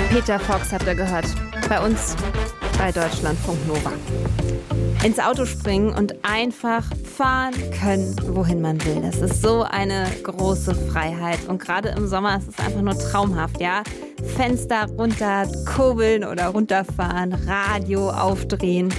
Peter Fox habt ihr gehört. Bei uns bei Deutschlandfunk Nova. Ins Auto springen und einfach fahren können, wohin man will. Das ist so eine große Freiheit. Und gerade im Sommer ist es einfach nur traumhaft, ja? Fenster runter, kurbeln oder runterfahren, Radio aufdrehen.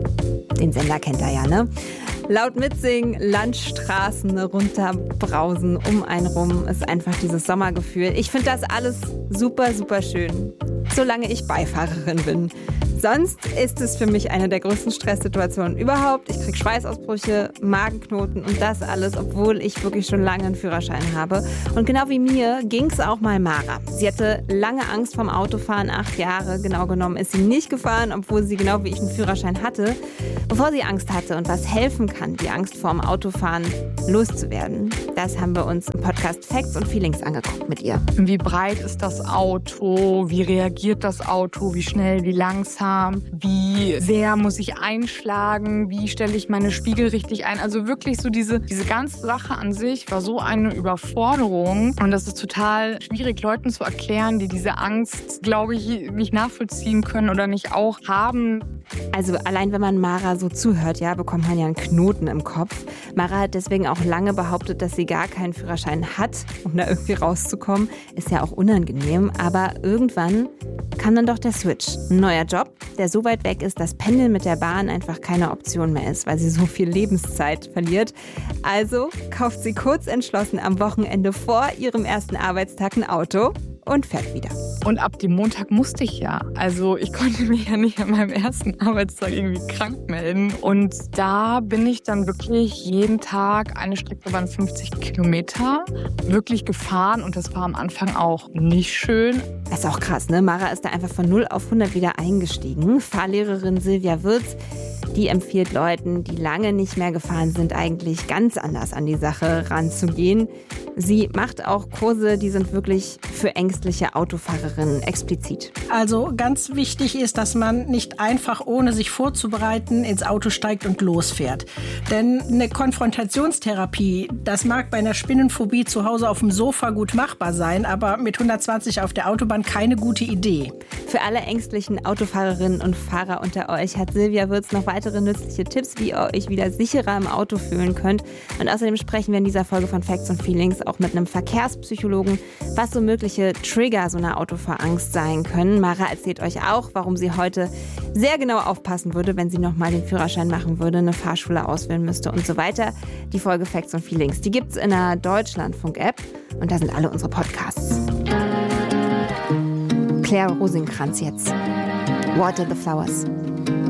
Den Sender kennt ihr ja, ne? Laut mitsingen, Landstraßen runterbrausen, um einen rum ist einfach dieses Sommergefühl. Ich finde das alles super, super schön, solange ich Beifahrerin bin. Sonst ist es für mich eine der größten Stresssituationen überhaupt. Ich kriege Schweißausbrüche, Magenknoten und das alles, obwohl ich wirklich schon lange einen Führerschein habe. Und genau wie mir ging es auch mal Mara. Sie hatte lange Angst vorm Autofahren, 8 Jahre genau genommen ist sie nicht gefahren, obwohl sie genau wie ich einen Führerschein hatte. Bevor sie Angst hatte und was helfen kann, die Angst vorm Autofahren loszuwerden, das haben wir uns im Podcast Facts und Feelings angeguckt mit ihr. Wie breit ist das Auto? Wie reagiert das Auto? Wie schnell, wie langsam? Wie sehr muss ich einschlagen? Wie stelle ich meine Spiegel richtig ein? Also wirklich so diese ganze Sache an sich war so eine Überforderung. Und das ist total schwierig, Leuten zu erklären, die diese Angst, glaube ich, nicht nachvollziehen können oder nicht auch haben. Also allein wenn man Mara so zuhört, ja, bekommt man ja einen Knoten im Kopf. Mara hat deswegen auch lange behauptet, dass sie gar keinen Führerschein hat, um da irgendwie rauszukommen. Ist ja auch unangenehm, aber irgendwann kam dann doch der Switch. Ein neuer Job, der so weit weg ist, dass Pendeln mit der Bahn einfach keine Option mehr ist, weil sie so viel Lebenszeit verliert. Also kauft sie kurz entschlossen am Wochenende vor ihrem ersten Arbeitstag ein Auto und fährt wieder. Und ab dem Montag musste ich ja. Also ich konnte mich ja nicht an meinem ersten Arbeitstag irgendwie krank melden. Und da bin ich dann wirklich jeden Tag, eine Strecke waren 50 Kilometer, wirklich gefahren. Und das war am Anfang auch nicht schön. Das ist auch krass, ne? Mara ist da einfach von 0 auf 100 wieder eingestiegen. Fahrlehrerin Silvia Würz, die empfiehlt Leuten, die lange nicht mehr gefahren sind, eigentlich ganz anders an die Sache ranzugehen. Sie macht auch Kurse, die sind wirklich für ängstliche Autofahrerinnen explizit. Also ganz wichtig ist, dass man nicht einfach, ohne sich vorzubereiten, ins Auto steigt und losfährt. Denn eine Konfrontationstherapie, das mag bei einer Spinnenphobie zu Hause auf dem Sofa gut machbar sein, aber mit 120 auf der Autobahn keine gute Idee. Für alle ängstlichen Autofahrerinnen und Fahrer unter euch hat Silvia Würz noch weitere nützliche Tipps, wie ihr euch wieder sicherer im Auto fühlen könnt. Und außerdem sprechen wir in dieser Folge von Facts und Feelings auch mit einem Verkehrspsychologen, was so mögliche Trigger so einer Autofahrangst sein können. Mara erzählt euch auch, warum sie heute sehr genau aufpassen würde, wenn sie nochmal den Führerschein machen würde, eine Fahrschule auswählen müsste und so weiter. Die Folge Facts und Feelings, die gibt's in der Deutschlandfunk-App und da sind alle unsere Podcasts. Claire Rosenkranz jetzt. Water the Flowers.